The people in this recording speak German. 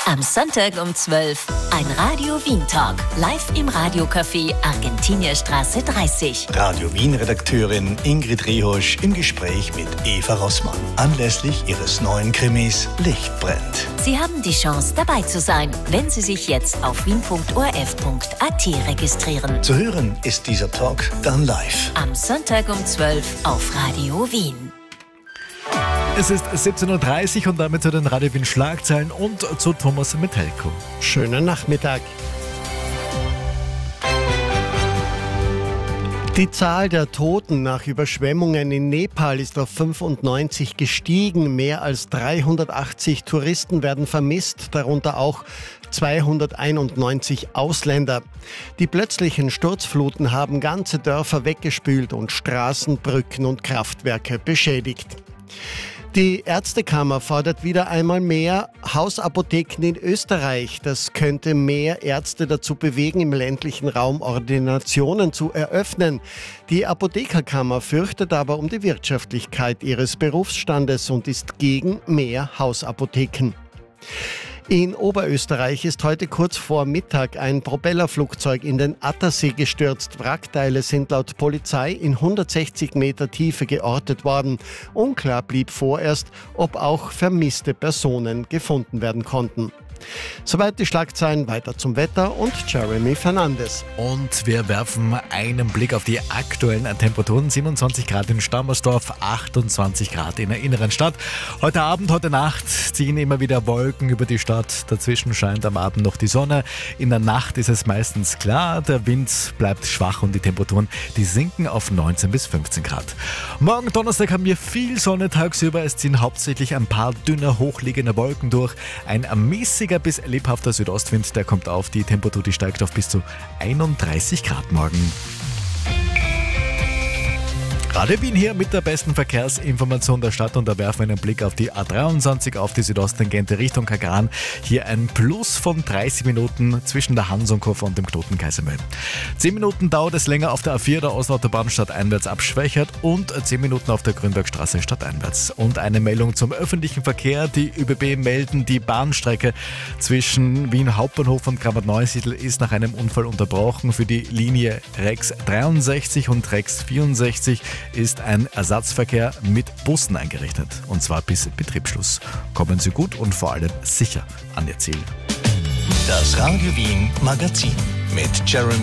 Am Sonntag um 12 ein Radio Wien Talk. Live im Radiocafé Argentinierstraße 30. Radio Wien-Redakteurin Ingrid Riehosch im Gespräch mit Eva Rossmann. Anlässlich ihres neuen Krimis Licht brennt. Sie haben die Chance, dabei zu sein, wenn Sie sich jetzt auf wien.orf.at registrieren. Zu hören ist dieser Talk dann live. Am Sonntag um 12 auf Radio Wien. Es ist 17.30 Uhr und damit zu den Radio Wien Schlagzeilen und zu Thomas Metelko. Schönen Nachmittag. Die Zahl der Toten nach Überschwemmungen in Nepal ist auf 95 gestiegen. Mehr als 380 Touristen werden vermisst, darunter auch 291 Ausländer. Die plötzlichen Sturzfluten haben ganze Dörfer weggespült und Straßen, Brücken und Kraftwerke beschädigt. Die Ärztekammer fordert wieder einmal mehr Hausapotheken in Österreich. Das könnte mehr Ärzte dazu bewegen, im ländlichen Raum Ordinationen zu eröffnen. Die Apothekerkammer fürchtet aber um die Wirtschaftlichkeit ihres Berufsstandes und ist gegen mehr Hausapotheken. In Oberösterreich ist heute kurz vor Mittag ein Propellerflugzeug in den Attersee gestürzt. Wrackteile sind laut Polizei in 160 Meter Tiefe geortet worden. Unklar blieb vorerst, ob auch vermisste Personen gefunden werden konnten. Soweit die Schlagzeilen, weiter zum Wetter und Jeremy Fernandes. Und wir werfen einen Blick auf die aktuellen Temperaturen. 27 Grad in Stammersdorf, 28 Grad in der inneren Stadt. Heute Abend, heute Nacht ziehen immer wieder Wolken über die Stadt. Dazwischen scheint am Abend noch die Sonne. In der Nacht ist es meistens klar. Der Wind bleibt schwach und die Temperaturen, die sinken auf 19 bis 15 Grad. Morgen Donnerstag haben wir viel Sonne tagsüber. Es ziehen hauptsächlich ein paar dünne, hochliegende Wolken durch. Ein mäßiger bis lebhafter Südostwind, der kommt auf. Die Temperatur, die steigt auf bis zu 31 Grad morgen. Radio Wien hier mit der besten Verkehrsinformation der Stadt und da werfen wir einen Blick auf die A23 auf die Südosttangente Richtung Kagaran. Hier ein Plus von 30 Minuten zwischen der Hansonkurve und dem Knoten Kaisermühl. 10 Minuten dauert es länger auf der A4 der Ostautobahn stadteinwärts ab Schwächert und 10 Minuten auf der Grünbergstraße stadteinwärts. Und eine Meldung zum öffentlichen Verkehr. Die ÖBB melden, die Bahnstrecke zwischen Wien Hauptbahnhof und Kramat-Neusiedl ist nach einem Unfall unterbrochen. Für die Linie Rex 63 und Rex 64 ist ein Ersatzverkehr mit Bussen eingerichtet. Und zwar bis Betriebsschluss. Kommen Sie gut und vor allem sicher an Ihr Ziel. Das Radio Wien Magazin mit Jeremy